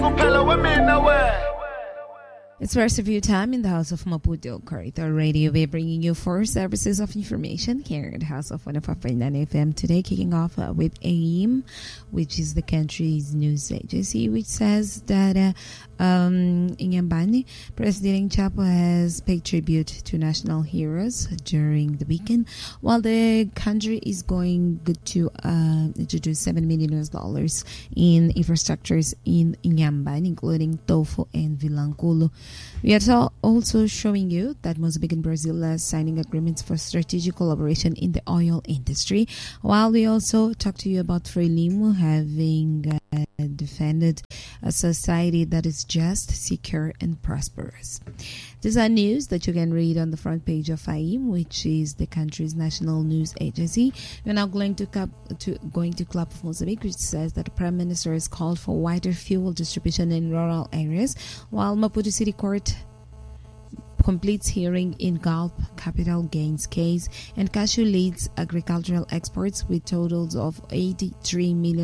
It's first review time in the House of Maputo. Corridor Radio, we're bringing you 4 services of information here at the House of 105.9 FM today, kicking off with AIM, which is the country's news agency, which says that in Nyambani, President Chapo has paid tribute to national heroes during the weekend, while the country is going to do $7 million in infrastructures in Nyambani, including Tofu and Vilanculo. We are also showing you that Mozambique and Brazil are signing agreements for strategic collaboration in the oil industry, while we also talk to you about Frelimo having defended a society that is just, secure, and prosperous. These are news that you can read on the front page of AIM, which is the country's national news agency. We're now going to Club of Mozambique, which says that the Prime Minister has called for wider fuel distribution in rural areas, while Maputo City Court completes hearing in Gulf capital gains case, and Cashew leads agricultural exports with totals of $83 million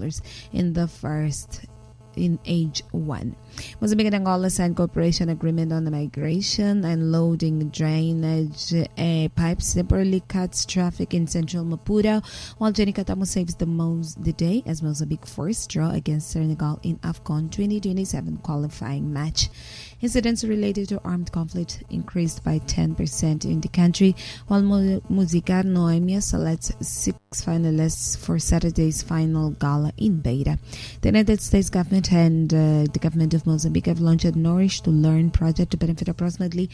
in age 1. Mozambique and Angola signed cooperation agreement on the migration and loading drainage pipes temporarily cuts traffic in central Maputo, while Jenny Katamo saves the day as Mozambique forced draw against Senegal in AFCON 2027 qualifying match. Incidents related to armed conflict increased by 10% in the country, while Musicar Noemia selects 6 finalists for Saturday's final gala in Beira. The United States government and the government of Mozambique have launched a Nourish to Learn project to benefit approximately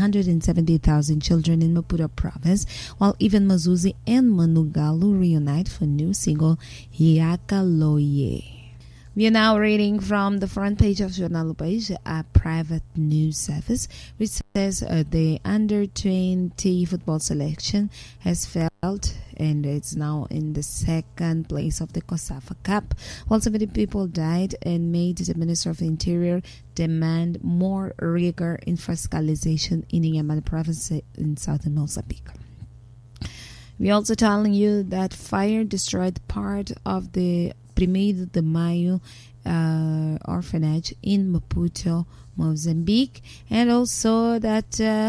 170,000 children in Maputo province, while even Mazuzi and Manugalu reunite for new single Hiakaloye. We are now reading from the front page of Jornal do País, a private news service, which says the under-20 football selection has failed and it's now in the second place of the COSAFA Cup, while 70 people died and made the Minister of the Interior demand more rigor in fiscalization in Inhambane province in southern Mozambique. We're also telling you that fire destroyed part of the Primeiro de Maio orphanage in Maputo, Mozambique, and also that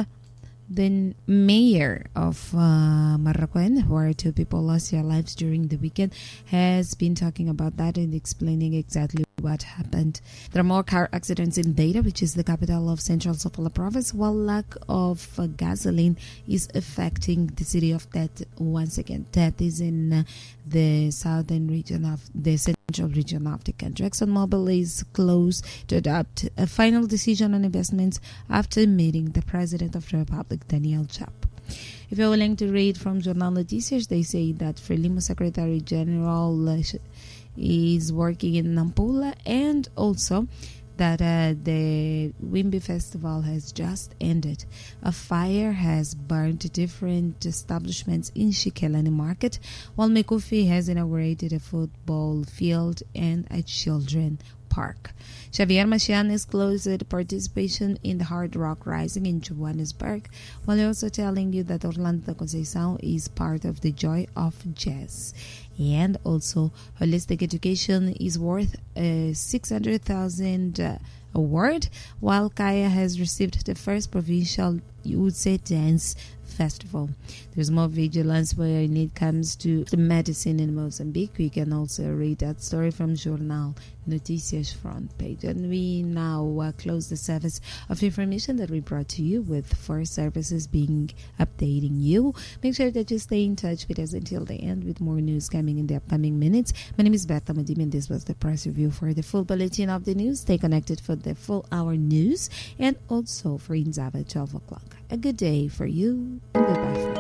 the mayor of Marraquén, where 2 people lost their lives during the weekend, has been talking about that and explaining exactly what happened. There are more car accidents in Beira, which is the capital of Central Sofala province, while lack of gasoline is affecting the city of Tete once again. Tete is in the southern region of the central region of the country. ExxonMobil is close to adopt a final decision on investments after meeting the President of the Republic, Daniel Chapo. If you're willing to read from Jornal Noticias, they say that Frelimo Secretary General is working in Nampula, and also that the Wimby Festival has just ended. A fire has burned different establishments in Shikelani Market, while Mekufi has inaugurated a football field and a children park. Xavier Machian is closed participation in the Hard Rock Rising in Johannesburg, while also telling you that Orlando Conceição is part of the Joy of Jazz. And also, holistic education is worth a 600,000 award, while Kaya has received the first provincial Utse Dance Festival. There's more vigilance when it comes to the medicine in Mozambique. We can also read that story from Jornal Noticias front page. And we now close the service of information that we brought to you with 4 services being updating you. Make sure that you stay in touch with us until the end with more news coming in the upcoming minutes. My name is Bertha Madimi, and this was the press review for the full bulletin of the news. Stay connected for the full hour news and also for Inzava at 12 o'clock. A good day for you and goodbye.